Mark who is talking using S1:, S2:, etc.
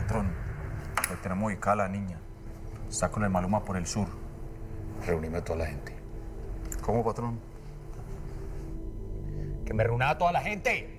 S1: Patrón, hoy tenemos ubicada a la niña. Está con el Maluma por el sur.
S2: Reunime a toda la gente.
S1: ¿Cómo, patrón?
S2: Que me reúna a toda la gente.